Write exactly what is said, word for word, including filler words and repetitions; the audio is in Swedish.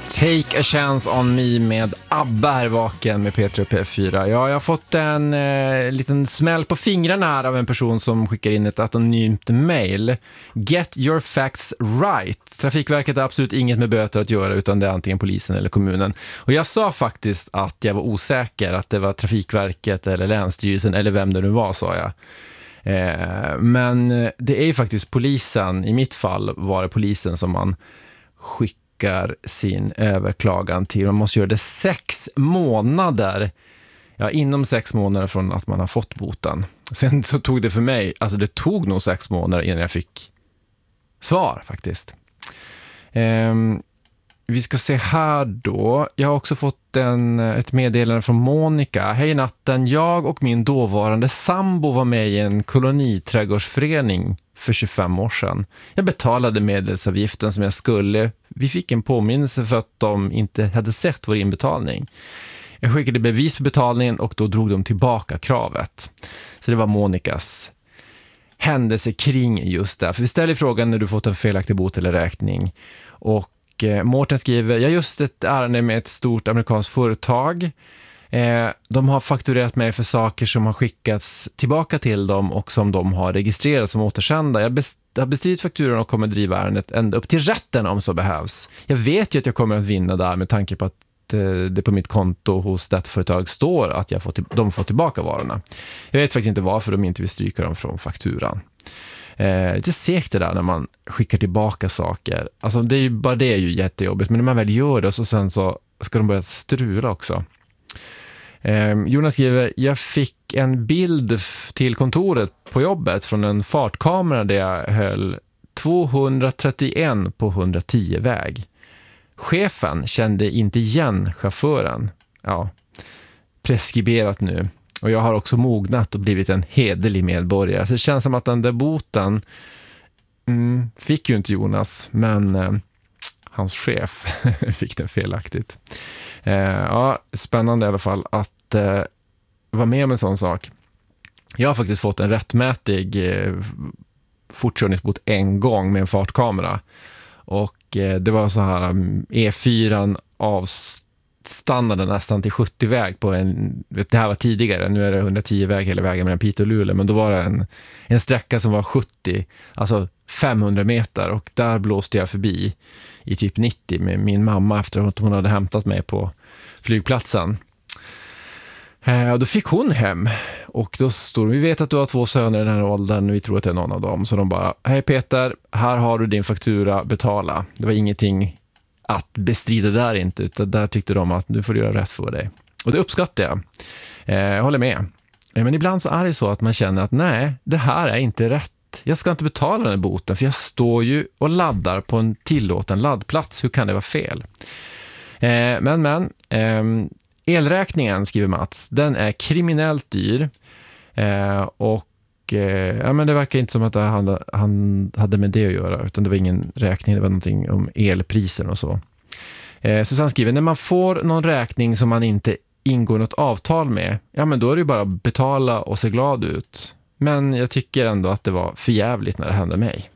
Take a chance on me med ABBA här vaken med P tre och P fyra. Ja, jag har fått en eh, liten smäll på fingrarna här av en person som skickar in ett anonymt mail. Get your facts right. Trafikverket har absolut inget med böter att göra, utan det är antingen polisen eller kommunen. Och jag sa faktiskt att jag var osäker, att det var Trafikverket eller Länsstyrelsen eller vem det nu var, sa jag. Eh, men det är ju faktiskt polisen. I mitt fall var det polisen som man skickade sin överklagan till. Man måste göra det sex månader. Ja, inom sex månader från att man har fått boten. Sen så tog det för mig, alltså det tog nog sex månader innan jag fick svar faktiskt. Ehm, vi ska se här då. Jag har också fått en, ett meddelande från Monica. Hej natten, jag och min dåvarande sambo var med i en koloniträdgårdsförening för tjugofem år sedan. Jag betalade medelsavgiften som jag skulle. Vi fick en påminnelse för att de inte hade sett vår inbetalning. Jag skickade bevis på betalningen och då drog de tillbaka kravet. Så det var Monikas händelse kring just det. För vi ställer frågan när du fått en felaktig bot eller räkning. Och eh, Mårten skriver, jag har just ett ärende med ett stort amerikanskt företag. Eh, de har fakturerat mig för saker som har skickats tillbaka till dem och som de har registrerat som återsända. Jag best- har bestridit fakturan och kommer driva ärendet ända upp till rätten om så behövs. Jag vet ju att jag kommer att vinna där med tanke på att eh, det på mitt konto hos det företag står att jag får till- de får tillbaka varorna. Jag vet faktiskt inte varför de inte vill stryka dem från fakturan. Eh, lite segt det där när man skickar tillbaka saker. Alltså det är ju, bara det är ju jättejobbigt, men när man väl gör det så sen så ska de börja strula också. Jonas skriver, jag fick en bild f- till kontoret på jobbet från en fartkamera där jag höll tvåhundratrettioen på hundratio väg. Chefen kände inte igen chauffören. Ja, preskriberat nu. Och jag har också mognat och blivit en hederlig medborgare. Så det känns som att den där boten mm, fick ju inte Jonas, men eh, hans chef fick den felaktigt. Eh, ja, spännande i alla fall att eh, vara med om en sån sak. Jag har faktiskt fått en rättmätig eh, fortkörningsbot en gång med en fartkamera. Och eh, det var så här um, E fyra avstannade nästan till sjuttio väg på en, vet, det här var tidigare, nu är det hundratio väg hela vägen mellan Piteå och Luleå, men då var det en, en sträcka som var sjuttio, alltså femhundra meter, och där blåste jag förbi i typ nittio med min mamma efter att hon hade hämtat mig på flygplatsen. Eh, och då fick hon hem och då står vi vet att du har två söner i den här åldern och vi tror att det är någon av dem. Så de bara, hej Peter, här har du din faktura, betala. Det var ingenting att bestrida där inte, utan där tyckte de att du får göra rätt för dig. Och det uppskattar jag. Eh, jag håller med. Eh, men ibland så är det så att man känner att nej, det här är inte rätt. Jag ska inte betala den här boten för jag står ju och laddar på en tillåten laddplats. Hur kan det vara fel? Eh, men, men. Eh, elräkningen, skriver Mats, den är kriminellt dyr. Eh, och eh, ja, men det verkar inte som att han, han hade med det att göra. Utan det var ingen räkning, det var någonting om elpriser och så. Eh, Susanne skriver, när man får någon räkning som man inte ingår något avtal med, ja men då är det ju bara att betala och se glad ut. Men jag tycker ändå att det var för jävligt när det hände mig.